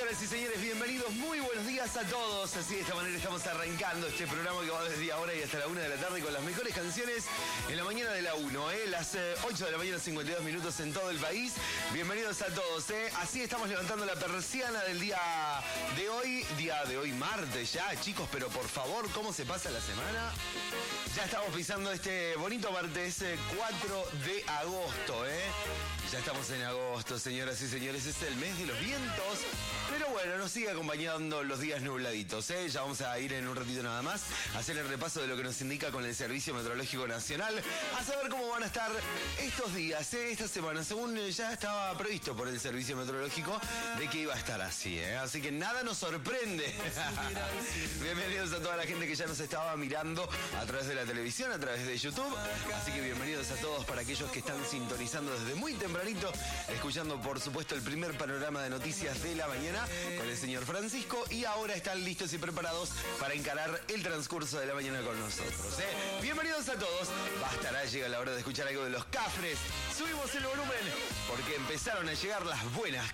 Señoras y señores, bienvenidos, muy buenos días a todos. Así de esta manera estamos arrancando este programa que va desde ahora y hasta la 1 de la tarde con las mejores canciones en la mañana de la 1, las 8 de la mañana, 52 minutos en todo el país. Bienvenidos a todos, Así estamos levantando la persiana del día de hoy, martes ya, chicos, pero por favor, ¿cómo se pasa la semana? Ya estamos pisando este bonito martes 4 de agosto, Ya estamos en agosto, señoras y señores, es el mes de los vientos, pero bueno, nos sigue acompañando los días nubladitos, Ya vamos a ir en un ratito nada más a hacer el repaso de lo que nos indica con el Servicio Meteorológico Nacional, a saber cómo van a estar estos días, esta semana, según ya estaba previsto por el Servicio Meteorológico de que iba a estar así, Así que nada nos sorprende. Bienvenidos a toda la gente que ya nos estaba mirando a través de la televisión, a través de YouTube, así que bienvenidos a todos para aquellos que están sintonizando desde muy tempranito, escuchando por supuesto el primer panorama de noticias de la mañana con el señor Francisco, y ahora están listos y preparados para encarar el transcurso de la mañana con nosotros, Bienvenidos a todos. Bastará, llega la hora de escuchar algo de Los Cafres. Subimos el volumen porque empezaron a llegar las buenas